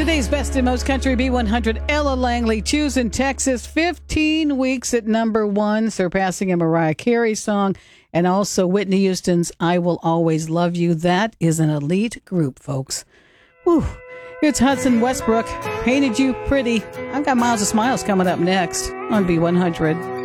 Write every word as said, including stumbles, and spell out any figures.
Today's best in most country B one hundred, Ella Langley, Choose in Texas, fifteen weeks at number one, surpassing a Mariah Carey song, and also Whitney Houston's I Will Always Love You. That is an elite group, folks. Whew. It's Hudson Westbrook, Painted You Pretty. I've got Miles of Smiles coming up next on B one hundred.